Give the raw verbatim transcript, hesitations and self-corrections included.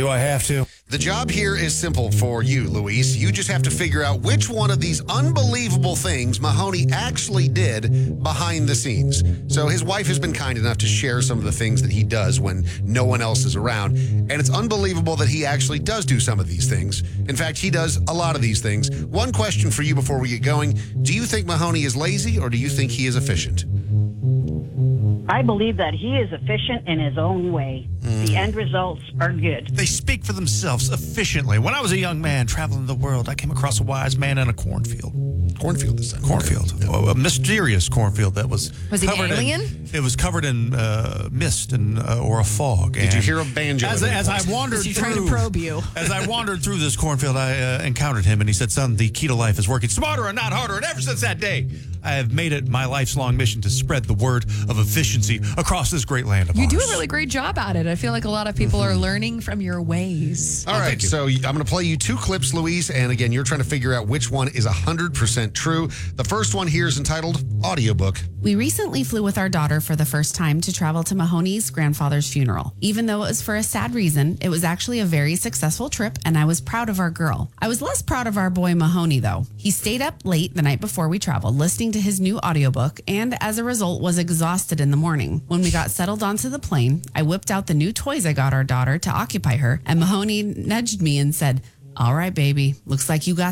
Do I have to? The job here is simple for you, Luis. You just have to figure out which one of these unbelievable things Mahoney actually did behind the scenes. So his wife has been kind enough to share some of the things that he does when no one else is around. And it's unbelievable that he actually does do some of these things. In fact, he does a lot of these things. One question for you before we get going. Do you think Mahoney is lazy or do you think he is efficient? I believe that he is efficient in his own way. Mm. The end results are good. They speak for themselves efficiently. When I was a young man traveling the world, I came across a wise man in a cornfield. Cornfield this time. Cornfield. Yeah. A mysterious cornfield that was Was he covered an alien? In, it was covered in uh, mist and uh, or a fog. Did and you hear a banjo? As, as I wandered Is he through, trying to probe you? As I wandered through this cornfield, I uh, encountered him, and he said, "Son, the key to life is working smarter and not harder." And ever since that day, I have made it my life's long mission to spread the word of efficiency across this great land of You ours. do a really great job at it. I feel like a lot of people are learning from your ways. All right, so I'm going to play you two clips, Luis, and again, you're trying to figure out which one is one hundred percent true. The first one here is entitled Audiobook. We recently flew with our daughter for the first time to travel to Mahoney's grandfather's funeral. Even though it was for a sad reason, it was actually a very successful trip, and I was proud of our girl. I was less proud of our boy Mahoney, though. He stayed up late the night before we traveled, listening to his new audiobook, and as a result was exhausted in the morning. When we got settled onto the plane, I whipped out the new toys I got our daughter to occupy her, and Mahoney nudged me and said, "All right, baby, looks like you got